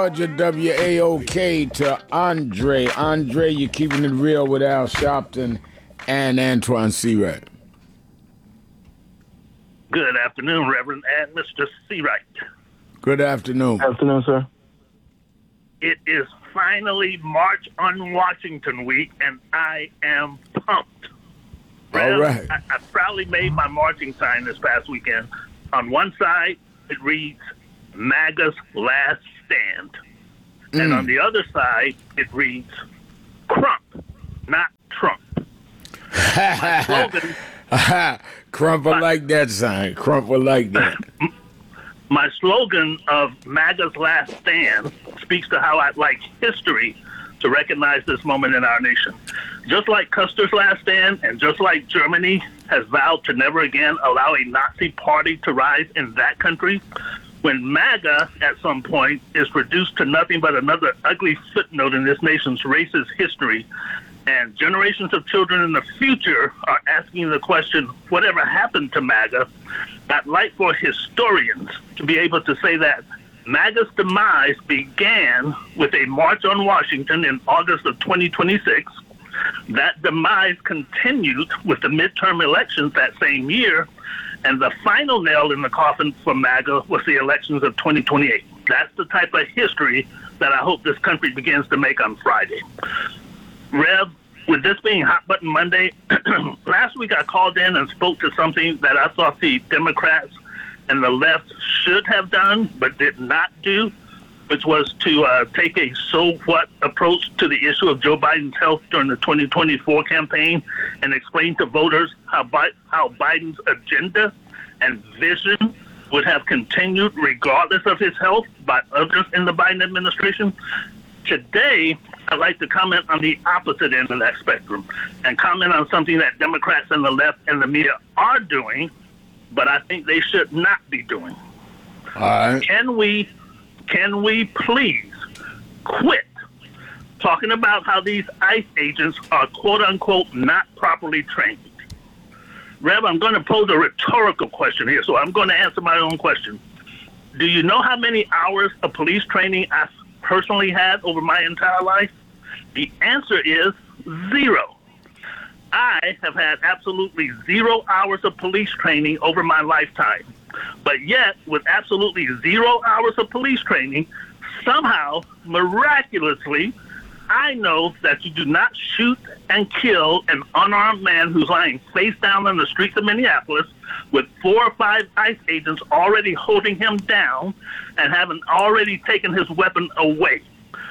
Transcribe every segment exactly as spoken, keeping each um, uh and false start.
Georgia W A O K to Andre. Andre, you're keeping it real with Al Sharpton and Antoine Seawright. Good afternoon, Reverend and Mister Seawright. Good afternoon. Good afternoon, sir. It is finally March on Washington week, and I am pumped. All right. I, I proudly made my marching sign this past weekend. On one side, it reads, MAGA's Last Stand. Mm. And on the other side, it reads, Crump, not Trump. My slogan, Crump will like that sign. Crump will like that. My slogan of MAGA's Last Stand speaks to how I'd like history to recognize this moment in our nation. Just like Custer's last stand, and just like Germany has vowed to never again allow a Nazi party to rise in that country, when MAGA at some point is reduced to nothing but another ugly footnote in this nation's racist history, and generations of children in the future are asking the question, whatever happened to MAGA, I'd like for historians to be able to say that MAGA's demise began with a march on Washington in August of twenty twenty-six. That demise continued with the midterm elections that same year, and the final nail in the coffin for MAGA was the elections of twenty twenty-eight. That's the type of history that I hope this country begins to make on Friday. Rev, with this being Hot Button Monday, last week I called in and spoke to something that I thought the Democrats and the left should have done but did not do, which was to uh, take a so-what approach to the issue of Joe Biden's health during the twenty twenty-four campaign and explain to voters how, Bi- how Biden's agenda and vision would have continued regardless of his health by others in the Biden administration. Today, I'd like to comment on the opposite end of that spectrum and comment on something that Democrats and the left and the media are doing, but I think they should not be doing. All right. Can we, can we please quit talking about how these ICE agents are quote-unquote not properly trained? Rev, I'm going to pose a rhetorical question here, so I'm going to answer my own question. Do you know how many hours of police training I've personally had over my entire life? The answer is zero. I have had absolutely zero hours of police training over my lifetime. But yet, with absolutely zero hours of police training, somehow, miraculously, I know that you do not shoot and kill an unarmed man who's lying face down on the streets of Minneapolis with four or five ICE agents already holding him down and having already taken his weapon away.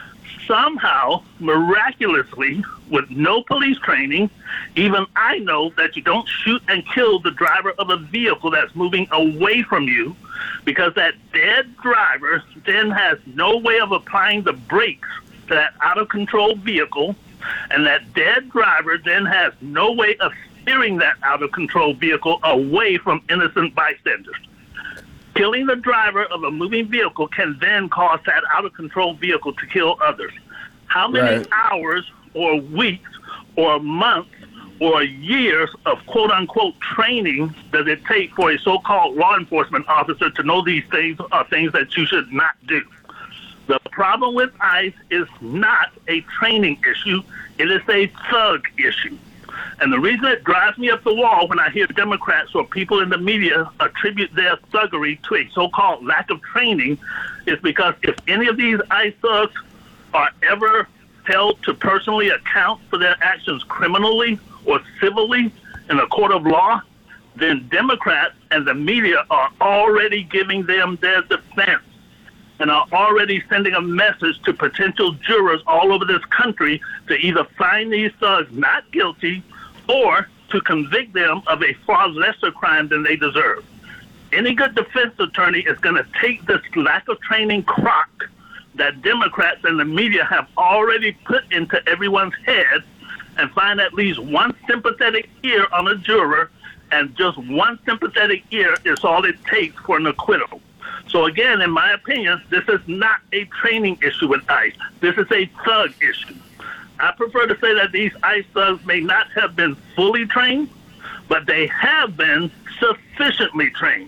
Somehow, miraculously, with no police training, even I know that you don't shoot and kill the driver of a vehicle that's moving away from you, because that dead driver then has no way of applying the brakes to that out-of-control vehicle, and that dead driver then has no way of steering that out-of-control vehicle away from innocent bystanders. Killing the driver of a moving vehicle can then cause that out-of-control vehicle to kill others. How many Right. hours or weeks or months or years of quote-unquote training does it take for a so-called law enforcement officer to know these things are things that you should not do? The problem with ICE is not a training issue. It is a thug issue. And the reason it drives me up the wall when I hear Democrats or people in the media attribute their thuggery to a so-called lack of training is because if any of these ICE thugs are ever held to personally account for their actions criminally or civilly in a court of law, then Democrats and the media are already giving them their defense and are already sending a message to potential jurors all over this country to either find these thugs not guilty or to convict them of a far lesser crime than they deserve. Any good defense attorney is going to take this lack of training crock that Democrats and the media have already put into everyone's head and find at least one sympathetic ear on a juror, and just one sympathetic ear is all it takes for an acquittal. So again, in my opinion, this is not a training issue with ICE. This is a thug issue. I prefer to say that these ICE thugs may not have been fully trained, but they have been sufficiently trained.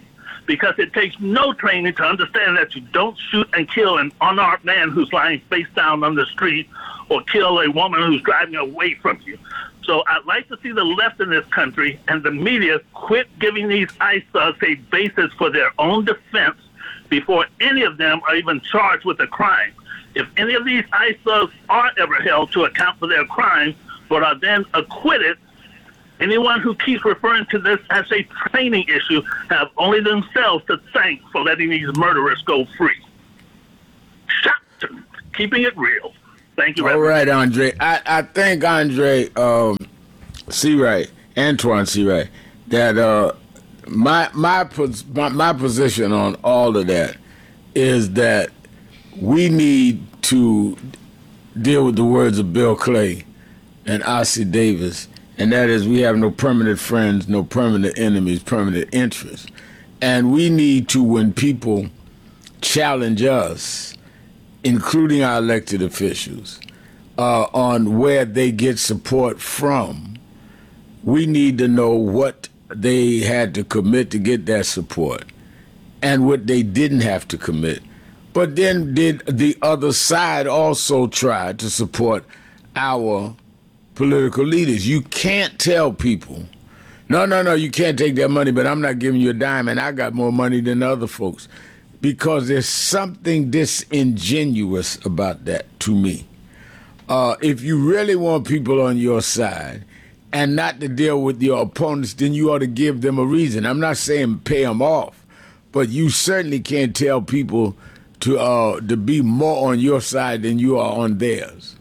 because it takes no training to understand that you don't shoot and kill an unarmed man who's lying face down on the street or kill a woman who's driving away from you. So I'd like to see the left in this country and the media quit giving these ICE thugs a basis for their own defense before any of them are even charged with a crime. If any of these ICE thugs are ever held to account for their crimes, but are then acquitted, anyone who keeps referring to this as a training issue have only themselves to thank for letting these murderers go free. Shopton, keeping it real. Thank you. All Reverend. right, Andre. I, I think Andre um, Seawright, Antoine Seawright, that uh, my, my my my position on all of that is that we need to deal with the words of Bill Clay and Ossie Davis, and that is we have no permanent friends, no permanent enemies, permanent interests. And we need to, when people challenge us, including our elected officials, uh, on where they get support from, we need to know what they had to commit to get that support and what they didn't have to commit. But then did the other side also try to support our political leaders? You can't tell people, no, no, no, you can't take that money, but I'm not giving you a dime, and I got more money than other folks. Because there's something disingenuous about that to me. Uh, if you really want people on your side and not to deal with your opponents, then you ought to give them a reason. I'm not saying pay them off, but you certainly can't tell people to uh, to be more on your side than you are on theirs.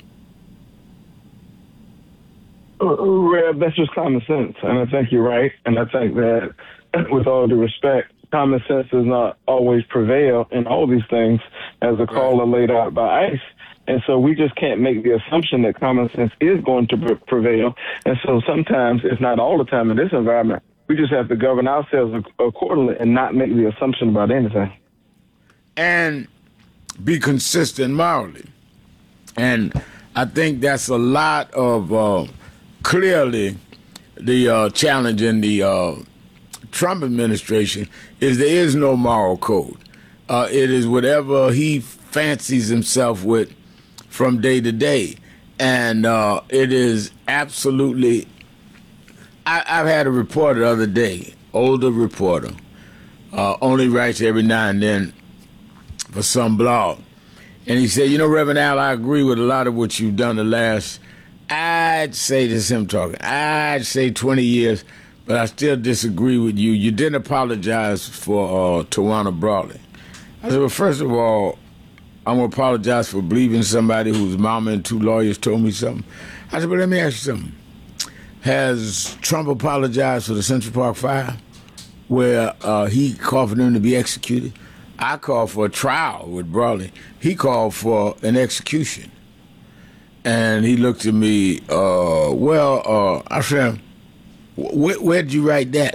Rev, that's just common sense, and I think you're right. And I think that, with all due respect, common sense does not always prevail in all these things, as the caller laid out by ICE. And so we just can't make the assumption that common sense is going to pre- prevail. And so sometimes, if not all the time in this environment, we just have to govern ourselves accordingly and not make the assumption about anything. And be consistent morally. And I think that's a lot of, uh, clearly, the uh, challenge in the uh, Trump administration is there is no moral code. Uh, it is whatever he fancies himself with from day to day. And uh, it is absolutely, I, I've had a reporter the other day, older reporter, uh, only writes every now and then for some blog. And he said, you know, Reverend Al, I agree with a lot of what you've done the last, I'd say, this is him talking, I'd say twenty years, but I still disagree with you. You didn't apologize for uh, Tawana Brawley. I said, well, first of all, I'm going to apologize for believing somebody whose mama and two lawyers told me something. I said, but let me ask you something. Has Trump apologized for the Central Park fire where uh, he called for them to be executed? I called for a trial with Brawley. He called for an execution. And he looked at me, uh, well, uh, I said, wh- where'd you write that?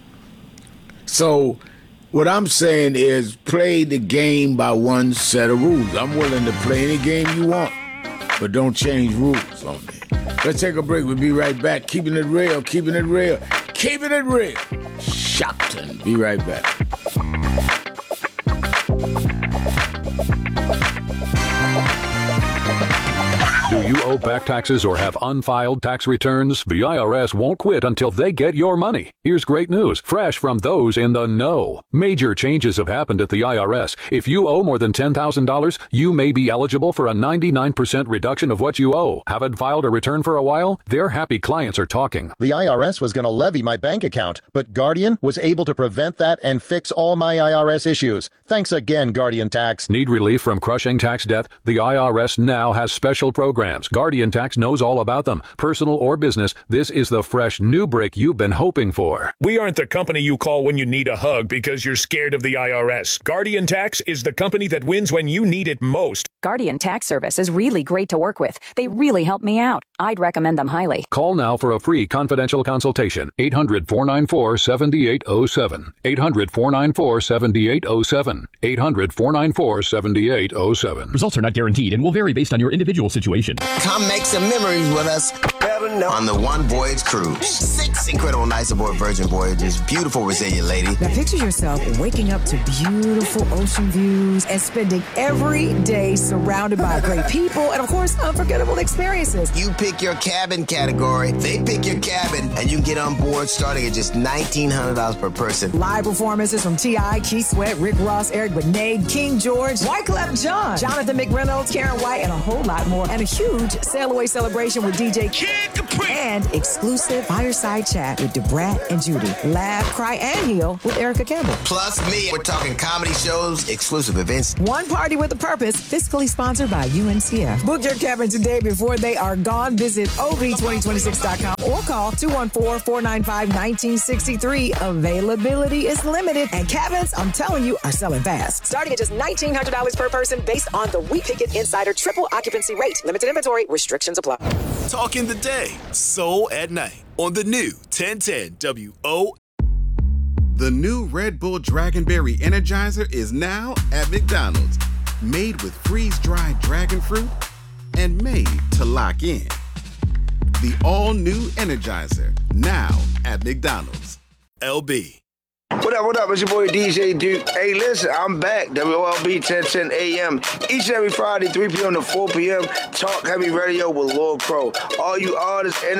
So what I'm saying is play the game by one set of rules. I'm willing to play any game you want, but don't change rules on me. Let's take a break. We'll be right back. Keeping it real, keeping it real, keeping it real. Shopton. Be right back. Do you owe back taxes or have unfiled tax returns? The I R S won't quit until they get your money. Here's great news, fresh from those in the know. Major changes have happened at the I R S. If you owe more than ten thousand dollars, you may be eligible for a ninety-nine percent reduction of what you owe. Haven't filed a return for a while? Their happy clients are talking. The I R S was going to levy my bank account, but Guardian was able to prevent that and fix all my I R S issues. Thanks again, Guardian Tax. Need relief from crushing tax debt? The I R S now has special programs. Guardian Tax knows all about them. Personal or business, this is the fresh new break you've been hoping for. We aren't the company you call when you need a hug because you're scared of the I R S. Guardian Tax is the company that wins when you need it most. Guardian Tax Service is really great to work with. They really help me out. I'd recommend them highly. Call now for a free confidential consultation. eight hundred, four nine four, seven eight zero seven. eight hundred, four nine four, seven eight zero seven. eight hundred, four nine four, seven eight zero seven. Results are not guaranteed and will vary based on your individual situation. Come make some memories with us. Better know. On the One Voyage Cruise. Six incredible nights aboard Virgin Voyages. Beautiful, resilient lady. Now picture yourself waking up to beautiful ocean views and spending every day surrounded by great people and, of course, unforgettable experiences. You pick your cabin category, they pick your cabin, and you can get on board starting at just nineteen hundred dollars per person. Live performances from T I, Keith Sweat, Rick Ross, Eric Benet, King George, Wyclef Jean, Jonathan McReynolds, Karen White, and a whole lot more. And a huge sail away celebration with D J Kid Capri. And exclusive fireside chat with DeBrat and Judy. Laugh, cry, and heal with Erica Campbell. Plus me. We're talking comedy shows, exclusive events. One party with a purpose, fiscally sponsored by U N C F. Book your cabin today before they are gone. Visit O B twenty twenty-six dot com or call two one four, four nine five, one nine six three. Availability is limited, and cabins, I'm telling you, are selling fast. Starting at just nineteen hundred dollars per person based on the We Pick It Insider triple occupancy rate. Limited inventory. Restrictions apply. Talking the day, soul at night on the new ten ten W O. The new Red Bull Dragonberry Energizer is now at McDonald's. Made with freeze-dried dragon fruit and made to lock in. The all-new Energizer, now at McDonald's. L B. What up, what up? It's your boy D J Duke. Hey, listen, I'm back. W O L B ten ten A M. Each and every Friday, three p.m. to four p.m. Talk Heavy Radio with Lord Pro. All you artists and